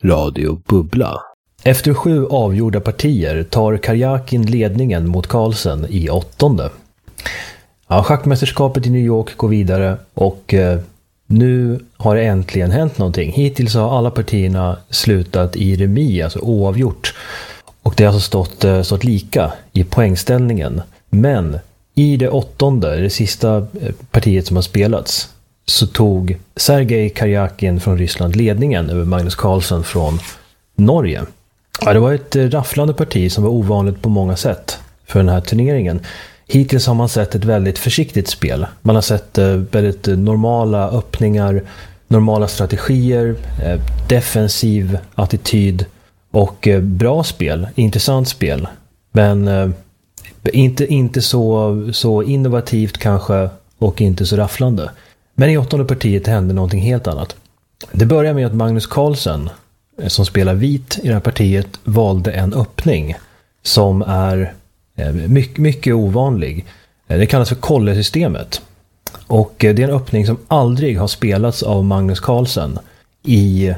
Radio Bubbla. Efter 7 avgjorda partier tar Karjakin ledningen mot Carlsen i 8:e. Ja, schackmästerskapet i New York går vidare och nu har det äntligen hänt någonting. Hittills har alla partierna slutat i remis, alltså oavgjort. Och det har alltså stått lika i poängställningen. Men i det 8:e, det sista partiet som har spelats, så tog Sergej Karjakin från Ryssland ledningen över Magnus Carlsen från Norge. Ja, det var ett rafflande parti som var ovanligt på många sätt för den här turneringen. Hittills har man sett ett väldigt försiktigt spel. Man har sett väldigt normala öppningar, normala strategier, defensiv attityd och bra spel, intressant spel. Men inte så innovativt kanske och inte så rafflande. Men i 8:e partiet hände någonting helt annat. Det börjar med att Magnus Carlsen, som spelar vit i det här partiet, valde en öppning som är mycket ovanlig. Det kallas för kollesystemet. Och det är en öppning som aldrig har spelats av Magnus Carlsen i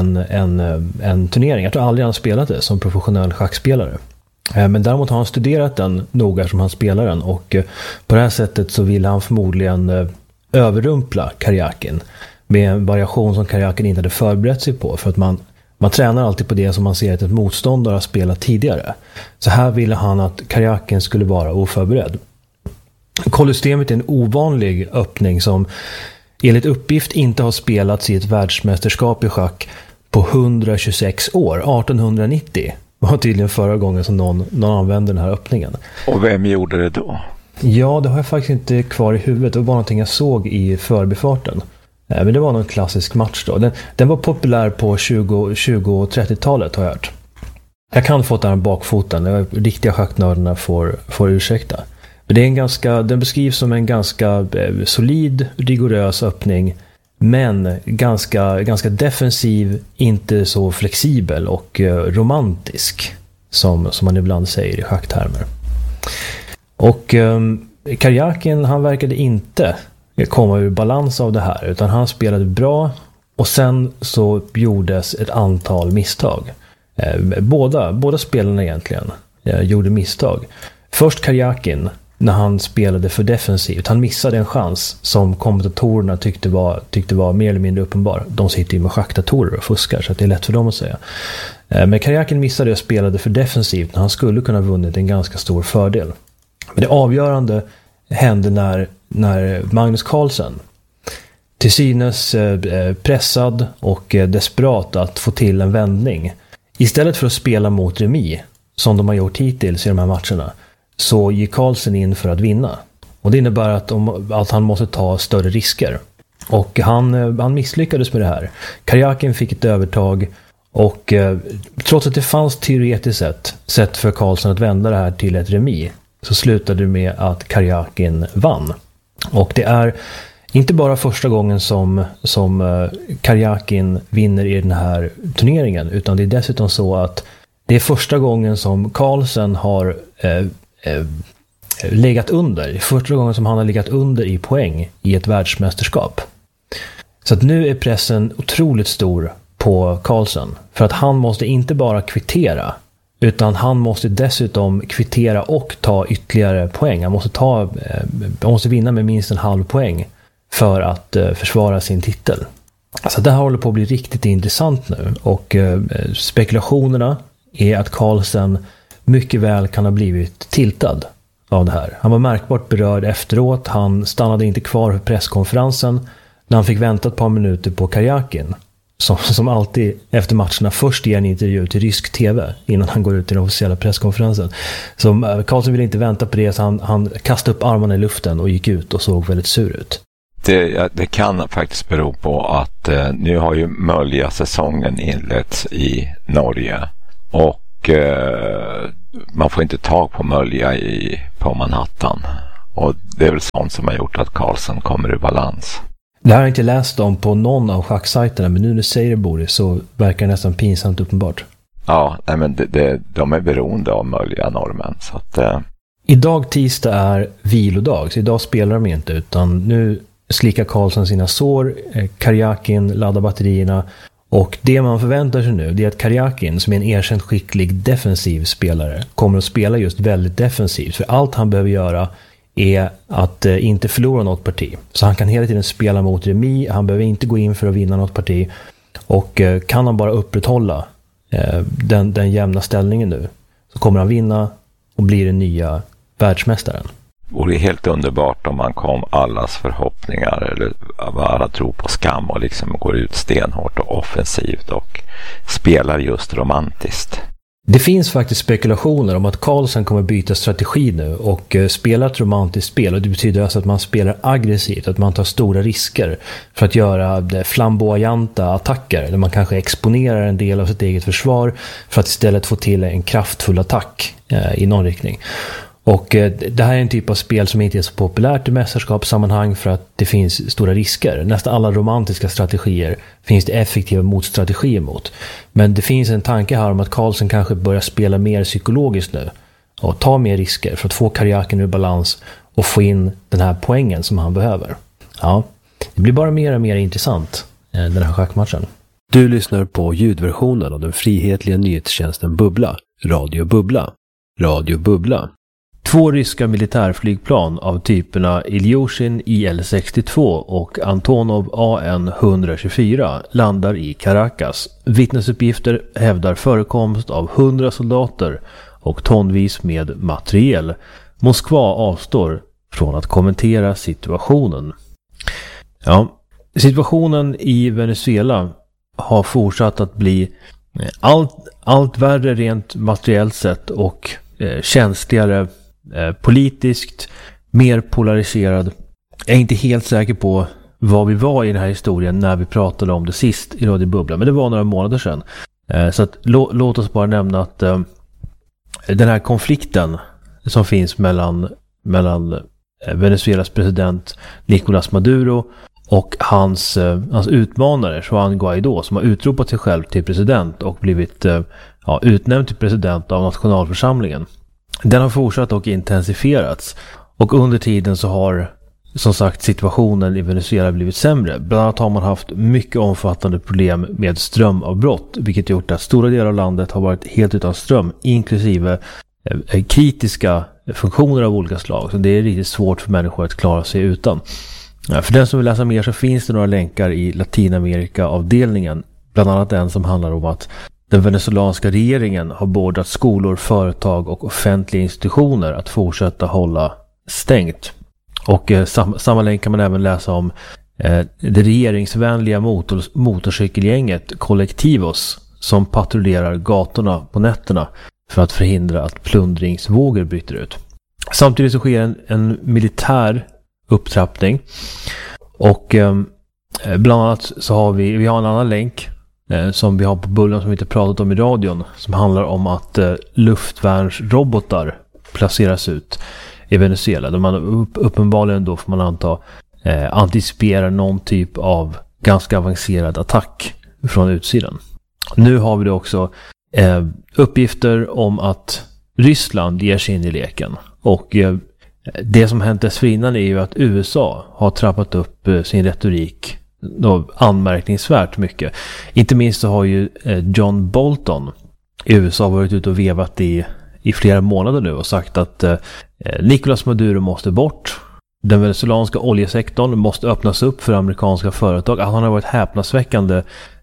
en turnering. Jag tror aldrig han har spelat det som professionell schackspelare. Men däremot har han studerat den noga som han spelar den, och på det här sättet så vill han förmodligen överrumpla Karjakin med en variation som Karjakin inte hade förberett sig på, för att man tränar alltid på det som man ser att ett motståndare har spelat tidigare. Så här ville han att Karjakin skulle vara oförberedd. Kolsystemet är en ovanlig öppning som enligt uppgift inte har spelats i ett världsmästerskap i schack på 126 år. 1890 var tydligen förra gången som någon använde den här öppningen. Och vem gjorde det då? Ja, det har jag faktiskt inte kvar i huvudet. Det var bara någonting jag såg i förbifarten. Men det var någon klassisk match då. Den var populär på 20- och 30-talet har jag hört. Jag kan få den bakfoten. De riktiga schacknördarna får ursäkta. Men det är den beskrivs som en ganska solid, rigorös öppning. Men ganska defensiv, inte så flexibel och romantisk som man ibland säger i schacktermer. Och Karjakin, han verkade inte komma ur balans av det här, utan han spelade bra och sen så gjordes ett antal misstag. Båda spelarna egentligen gjorde misstag. Först Karjakin, när han spelade för defensivt. Han missade en chans som kommentatorerna tyckte var mer eller mindre uppenbar. De sitter ju med schackdatorer och fuskar, så att det är lätt för dem att säga. Men Karjakin missade och spelade för defensivt när han skulle kunna ha vunnit en ganska stor fördel. Men det avgörande hände när Magnus Carlsen, till synes pressad och desperat att få till en vändning, istället för att spela mot remis som de har gjort hittills i de här matcherna, så gick Carlsen in för att vinna. Och det innebär att han måste ta större risker. Och han misslyckades med det här. Karjakin fick ett övertag, och trots att det fanns teoretiskt sett för Carlsen att vända det här till ett remis, så slutade det med att Karjakin vann. Och det är inte bara första gången som Karjakin vinner i den här turneringen, utan det är dessutom så att det är första gången som Carlsen har legat under. Det är första gången som han har legat under i poäng i ett världsmästerskap. Så att nu är pressen otroligt stor på Carlsen, för att han måste inte bara kvittera, utan han måste dessutom kvittera och ta ytterligare poäng. Han måste vinna med minst en halv poäng för att försvara sin titel. Så det här håller på att bli riktigt intressant nu. Och spekulationerna är att Carlsen mycket väl kan ha blivit tiltad av det här. Han var märkbart berörd efteråt. Han stannade inte kvar för presskonferensen när han fick vänta ett par minuter på Karjakin, som alltid efter matcherna först ger en intervju till rysk tv innan han går ut till den officiella presskonferensen. Så Carlsen ville inte vänta på det, så han kastade upp armarna i luften och gick ut och såg väldigt sur ut. Det kan faktiskt bero på att nu har ju Mölja-säsongen inletts i Norge, och man får inte tag på Mölja på Manhattan, och det är väl sånt som har gjort att Carlsen kommer ur balans. Det här har jag inte läst om på någon av schacksajterna, men nu när du säger det, Boris, så verkar det nästan pinsamt uppenbart. Ja, nej, men de är beroende av Mölja, norrmän. Så att, Idag tisdag är vilodag, så idag spelar de inte, utan nu slickar Carlsen sina sår, Karjakin laddar batterierna, Och det man förväntar sig nu, det är att Karjakin, som är en erkänt skicklig defensiv spelare, kommer att spela just väldigt defensivt. För allt han behöver göra är att inte förlora något parti. Så han kan hela tiden spela mot remis, han behöver inte gå in för att vinna något parti. Och kan han bara upprätthålla den jämna ställningen nu, så kommer han vinna och bli den nya världsmästaren. Det vore helt underbart om man kom allas förhoppningar eller alla tror på skam och liksom går ut stenhårt och offensivt och spelar just romantiskt. Det finns faktiskt spekulationer om att Carlsen kommer byta strategi nu och spela ett romantiskt spel. Och det betyder alltså att man spelar aggressivt, att man tar stora risker för att göra flamboyanta attacker. Där man kanske exponerar en del av sitt eget försvar för att istället få till en kraftfull attack i någon riktning. Och det här är en typ av spel som inte är så populärt i mästerskapssammanhang för att det finns stora risker. Nästan alla romantiska strategier finns det effektiva motstrategier mot. Men det finns en tanke här om att Carlsen kanske börjar spela mer psykologiskt nu och ta mer risker för att få Karjakin ur balans och få in den här poängen som han behöver. Ja, det blir bara mer och mer intressant, den här schackmatchen. Du lyssnar på ljudversionen av den frihetliga nyhetstjänsten Bubbla, Radio Bubbla. Radio Bubbla. 2 ryska militärflygplan av typerna Ilyushin IL-62 och Antonov AN-124 landar i Caracas. Vittnesuppgifter hävdar förekomst av 100 soldater och tonvis med materiel. Moskva avstår från att kommentera situationen. Ja, situationen i Venezuela har fortsatt att bli allt värre rent materiellt sett och känsligare politiskt, mer polariserad. Jag är inte helt säker på vad vi var i den här historien när vi pratade om det sist i Radio Bubbla, men det var några månader sedan. Så att, låt oss bara nämna att den här konflikten som finns mellan Venezuelas president Nicolás Maduro och hans utmanare Juan Guaidó, som har utropat sig själv till president och blivit utnämnd till president av nationalförsamlingen. Den har fortsatt och intensifierats, och under tiden så har som sagt situationen i Venezuela blivit sämre. Bland annat har man haft mycket omfattande problem med strömavbrott, vilket gjort att stora delar av landet har varit helt utan ström, inklusive kritiska funktioner av olika slag. Så det är riktigt svårt för människor att klara sig utan. För den som vill läsa mer så finns det några länkar i Latinamerika-avdelningen, bland annat en som handlar om att den venezuelanska regeringen har beordrat skolor, företag och offentliga institutioner att fortsätta hålla stängt. Och samma länk kan man även läsa om det regeringsvänliga motorcykelgänget Kollektivos som patrullerar gatorna på nätterna för att förhindra att plundringsvågor bryter ut. Samtidigt så sker en militär upptrappning, och bland annat så har vi har en annan länk som vi har på Bullen som vi inte pratat om i radion, som handlar om att luftvärnsrobotar placeras ut i Venezuela, där man uppenbarligen då får man anta anticiperar någon typ av ganska avancerad attack från utsidan. Nu har vi då också uppgifter om att Ryssland ger sig in i leken, och det som hänt dessförinnan är ju att USA har trappat upp sin retorik då anmärkningsvärt mycket. Inte minst så har ju John Bolton i USA varit ute och vevat i flera månader nu och sagt att Nicolás Maduro måste bort. Den venezuelanska oljesektorn måste öppnas upp för amerikanska företag. Han har varit häpnadsväckande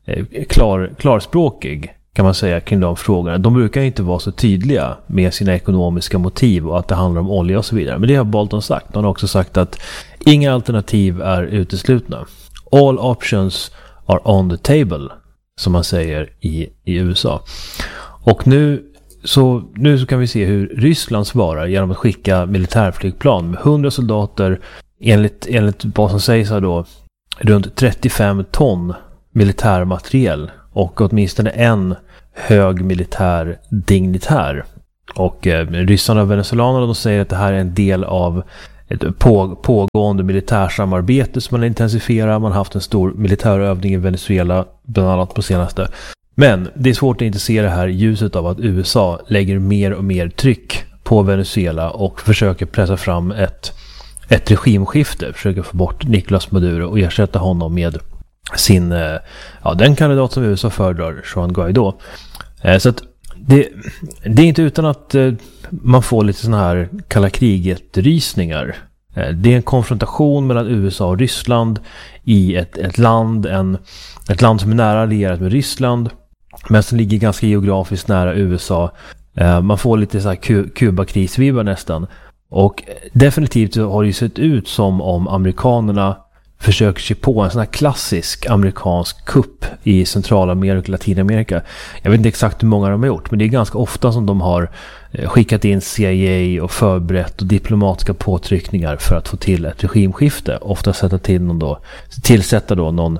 klarspråkig, kan man säga, kring de frågorna. De brukar inte vara så tydliga med sina ekonomiska motiv och att det handlar om olja och så vidare. Men det har Bolton sagt. Han har också sagt att inga alternativ är uteslutna. All options are on the table, som man säger i USA. Och nu så kan vi se hur Ryssland svarar genom att skicka militärflygplan med 100 soldater, enligt vad som sägs här då, runt 35 ton militärmateriel och åtminstone en hög militär dignitär. Och ryssarna och venezuelanerna, de säger att det här är en del av ett pågående militärsamarbete som man intensifierar. Man har haft en stor militärövning i Venezuela bland annat på senaste. Men det är svårt att inte se det här i ljuset av att USA lägger mer och mer tryck på Venezuela och försöker pressa fram ett regimskifte, försöker få bort Nicolás Maduro och ersätta honom med den kandidat som USA föredrar, Juan Guaidó. Så att det är inte utan att man får lite såna här kalla kriget-rysningar. Det är en konfrontation mellan USA och Ryssland i ett land som är nära allierat med Ryssland, men som ligger ganska geografiskt nära USA. Man får lite så här Kuba-krisvibbar nästan. Och definitivt har det sett ut som om amerikanerna försöker sig på en sån här klassisk amerikansk kupp i Centralamerika och Latinamerika. Jag vet inte exakt hur många de har gjort, men det är ganska ofta som de har skickat in CIA och förberett och diplomatiska påtryckningar för att få till ett regimskifte. Ofta tillsätta någon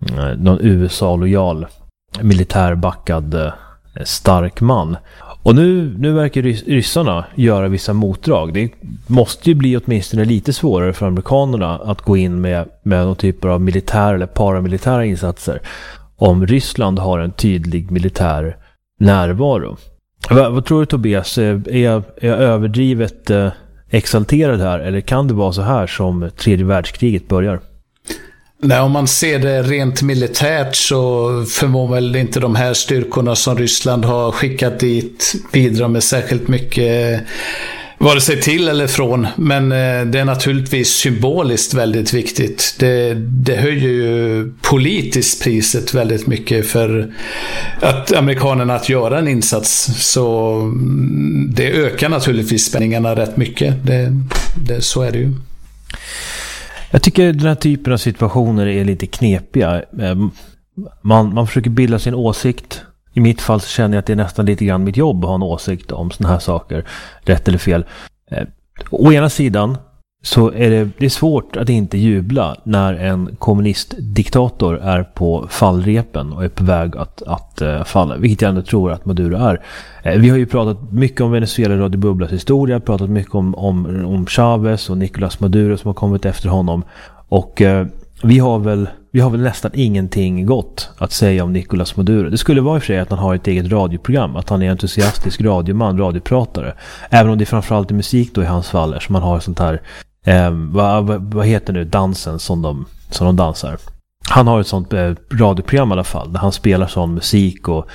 USA-lojal militärbackad stark man. Och nu verkar ryssarna göra vissa motdrag. Det måste ju bli åtminstone lite svårare för amerikanerna att gå in med någon typ av militär eller paramilitära insatser om Ryssland har en tydlig militär närvaro. Vad tror du, Tobias? Är jag överdrivet exalterad här, eller kan det vara så här som tredje världskriget börjar? Nej, om man ser det rent militärt så förmår väl inte de här styrkorna som Ryssland har skickat dit bidra med särskilt mycket, vare sig till eller från. Men det är naturligtvis symboliskt väldigt viktigt. Det höjer ju politiskt priset väldigt mycket för att amerikanerna att göra en insats. Så det ökar naturligtvis spänningarna rätt mycket. Så är det ju. Jag tycker den här typen av situationer är lite knepiga. Man försöker bilda sin åsikt. I mitt fall så känner jag att det är nästan lite grann mitt jobb att ha en åsikt om såna här saker, rätt eller fel. Å ena sidan så är det svårt att inte jubla när en kommunistdiktator är på fallrepen och är på väg att falla, vilket jag ändå tror att Maduro är. Vi har ju pratat mycket om Venezuela Radio Bubblas historia, pratat mycket om Chavez och Nicolás Maduro som har kommit efter honom, och vi har väl nästan ingenting gott att säga om Nicolás Maduro. Det skulle vara i och för sig att han har ett eget radioprogram, att han är entusiastisk radiopratare, även om det framförallt är musik då i hans fall, som man har sånt här vad heter nu dansen som de dansar. Han har ett sånt radioprogram i alla fall, där han spelar sån musik, och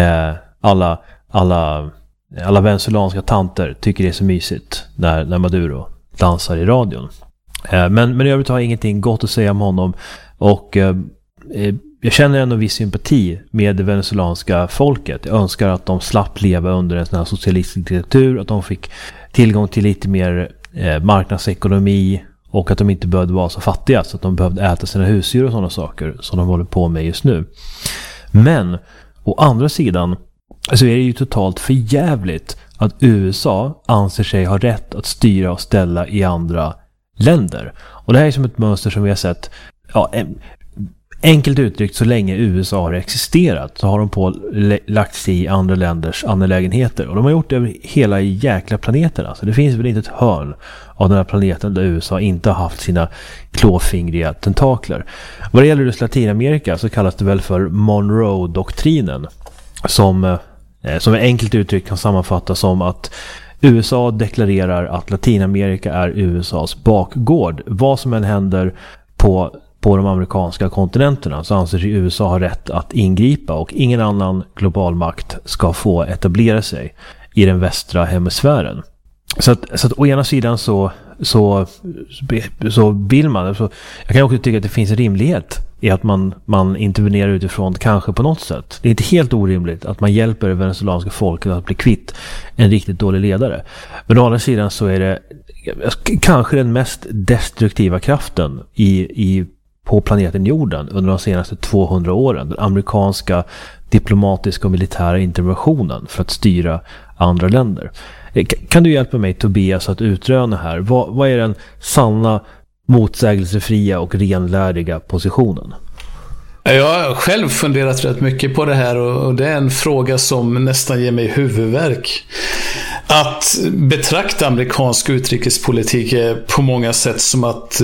alla venezuelanska tanter tycker det är så mysigt när Maduro dansar i radion. Men i övrigt har jag ingenting gott att säga om honom, och jag känner ändå viss sympati med det venezuelanska folket. Jag önskar att de slapp leva under en sån här socialistisk diktatur, att de fick tillgång till lite mer marknadsekonomi, och att de inte behövde vara så fattiga så att de behövde äta sina husdjur och sådana saker som de håller på med just nu. Men å andra sidan så är det ju totalt förjävligt att USA anser sig ha rätt att styra och ställa i andra länder. Och det här är som ett mönster som vi har sett, enkelt uttryckt, så länge USA har existerat så har de lagt sig i andra länders angelägenheter, och de har gjort det över hela jäkla planeten. Alltså det finns väl inte ett hörn av den här planeten där USA inte har haft sina klåfingriga tentakler. Vad det gäller just Latinamerika så kallas det väl för Monroe-doktrinen, som enkelt uttryckt kan sammanfattas som att USA deklarerar att Latinamerika är USAs bakgård. Vad som än händer på de amerikanska kontinenterna så anser sig USA ha rätt att ingripa, och ingen annan global makt ska få etablera sig i den västra hemisfären. Så att å ena sidan så vill man, så jag kan också tycka att det finns en rimlighet i att man intervenerar utifrån, kanske på något sätt. Det är inte helt orimligt att man hjälper det venezuelanska folket att bli kvitt en riktigt dålig ledare. Men å andra sidan så är det kanske den mest destruktiva kraften på planeten jorden under de senaste 200 åren. Den amerikanska diplomatiska och militära interventionen för att styra andra länder. Kan du hjälpa mig, Tobias, att utröna här? Vad är den sanna, motsägelsefria och renlärdiga positionen? Jag har själv funderat rätt mycket på det här, och det är en fråga som nästan ger mig huvudvärk. Att betrakta amerikansk utrikespolitik är på många sätt som att